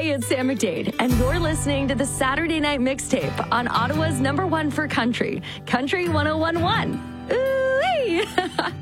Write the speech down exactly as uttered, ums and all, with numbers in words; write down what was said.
Hey, it's Sam McDade, and you're listening to the Saturday Night Mixtape on Ottawa's number one for country, Country one oh one point one. Ooh-wee.